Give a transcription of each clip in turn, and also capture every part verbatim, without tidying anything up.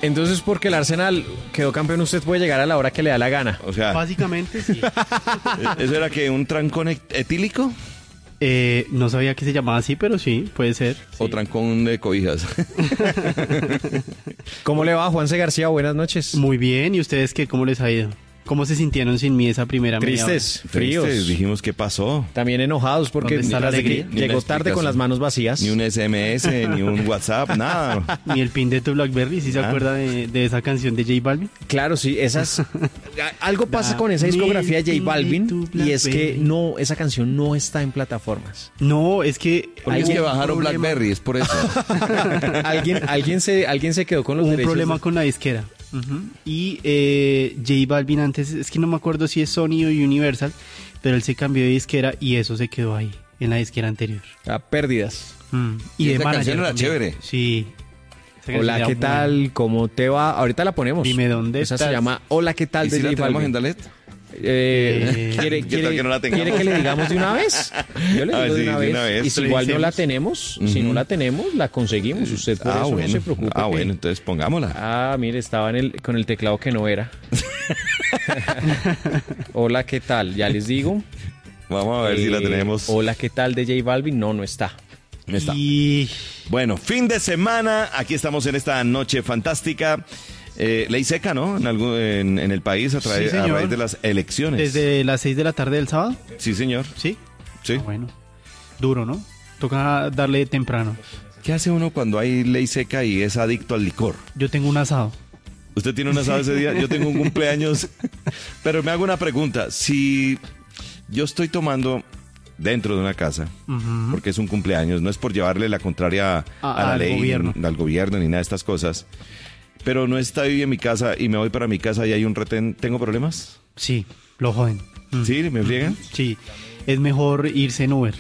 Entonces, porque el Arsenal quedó campeón, usted puede llegar a la hora que le da la gana. O sea, Básicamente, sí. ¿eso era que un trancón et- etílico? Eh, no sabía que se llamaba así, pero sí, puede ser. ¿O Sí. trancón de cobijas? ¿Cómo le va, Juanse García? Buenas noches. Muy bien, ¿y ustedes qué? ¿Cómo les ha ido? ¿Cómo se sintieron sin mí esa primera media hora? Tristes, fríos. Tristes, dijimos, ¿qué pasó? También enojados porque ¿Dónde está la tras de que alegría? Ni una llegó tarde con explicación. las manos vacías. Ni un S M S, ni un WhatsApp, nada. Ni el pin de tu Blackberry, ¿sí se Ah. acuerda de, de esa canción de J Balvin? Claro, sí, esas... Algo pasa Da con esa discografía de J mil Balvin tu y es que Blackberry. no, esa canción no está en plataformas. No, es que... Porque es hubo que un bajaron problema- BlackBerry, es por eso. alguien, alguien, se, alguien se quedó con los Hubo un derechos. problema de- con la disquera. Ujú. Y eh, J Balvin antes, es que no me acuerdo si es Sony o Universal, pero él se cambió de disquera y eso se quedó ahí, en la disquera anterior. a pérdidas. Mm. Y de esa manager canción era también. chévere. Sí. Esa canción Hola, era ¿qué buena. tal? ¿Cómo te va? Ahorita la ponemos. Dime dónde Esa estás. se llama Hola, ¿qué tal? ¿Y de si la J tenemos en Balvin. Dalet? Eh, Eh, ¿quiere, ¿qué quiere- tal que no la tengamos? ¿Quiere que le digamos de una vez? Yo le Ah, digo sí, de, una de vez. una vez. Y si igual no la Revisemos. tenemos, si no Ujú. la tenemos, la conseguimos. Usted por Ah, eso bueno. no se preocupe. Ah, que- bueno, entonces pongámosla. Ah, mire, estaba en el, con el teclado que no era. Hola, ¿qué tal? Ya les digo. Vamos a ver si la Eh, tenemos. Hola, ¿qué tal? De J Balvin. No, no está. No está. Y Bueno, fin de semana. Aquí estamos en esta noche fantástica. Eh, ley seca, ¿no? En, algún, en, en el país a, tra- Sí, a señor. raíz de las elecciones. desde las seis de la tarde del sábado, Sí, señor. ¿sí? Sí. Ah, bueno. Duro, ¿no? Toca darle temprano. ¿Qué hace uno cuando hay ley seca y es adicto al licor? Yo tengo un asado. ¿Usted tiene un asado ese día? Yo tengo un cumpleaños. Pero me hago una pregunta. Si yo estoy tomando dentro de una casa, Ujú. porque es un cumpleaños, no es por llevarle la contraria A- a la al ley, gobierno. al gobierno, ni nada de estas cosas, pero no estoy en mi casa y me voy para mi casa y hay un retén, ¿tengo problemas? Sí, lo joden. Mm. ¿Sí? ¿Me friegan? Sí, es mejor irse en Uber.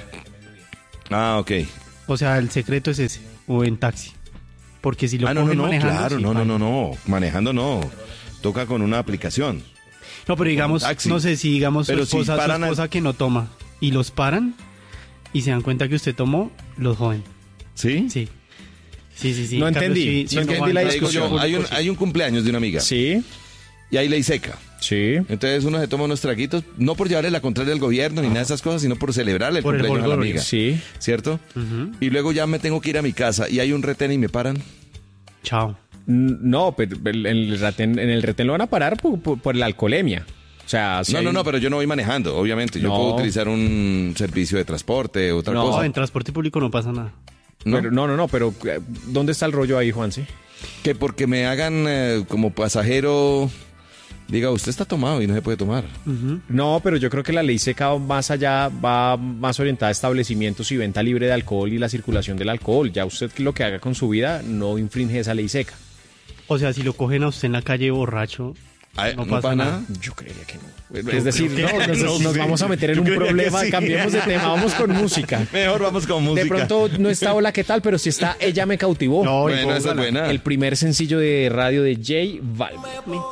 Ah, ok. O sea, el secreto es ese, o en taxi. Porque si lo Ah, no, no, cogen no, manejando, claro, sí, no, no, paila. no, no, manejando no, toca con una aplicación. No, pero digamos, taxi. no sé si digamos Pero su si esposa, su paran al- esposa que no toma y los paran y se dan cuenta que usted tomó, los joden. ¿Sí? Sí. Sí, sí, sí. No En cambio, entendí, si- no si entendí van la al Te digo yo, discusión. hay, un, hay un cumpleaños de una amiga Sí, y hay ley seca. sí. Entonces uno se toma unos traguitos, no por llevarle la contraria al gobierno ni nada de esas cosas, sino por celebrarle el Por el cumpleaños a la jolgorio. amiga. Sí. ¿Cierto? Ujú. Y luego ya me tengo que ir a mi casa y hay un retén y me paran. Chao. N- No, pero el, el retén- en el retén lo van a parar por, por- por la alcoholemia. O sea, si no, hay- no, no, pero yo no voy manejando, obviamente. Yo No. puedo utilizar un servicio de transporte, otra No, No, cosa. en transporte público no pasa nada. ¿No? Pero- no, no, no, pero eh, ¿dónde está el rollo ahí, Juanse? Que porque me hagan eh, como pasajero, diga, usted está tomado y no se puede tomar. Ujú. No, pero yo creo que la ley seca va más allá, va más orientada a establecimientos y venta libre de alcohol y la circulación del alcohol. Ya usted lo que haga con su vida no infringe esa ley seca. O sea, si lo cogen a usted en la calle borracho, Ah, no, pasa nada. Yo creería que no. Es decir, creo no, que nos, no nos sé. vamos a meter en Yo un creería que problema, sí. cambiemos de tema, vamos con música. Mejor vamos con música. De pronto no está Hola, ¿qué tal? Pero sí está Ella me cautivó. No, y Bueno, esa es póngala. buena. El primer sencillo de radio de J Balvin.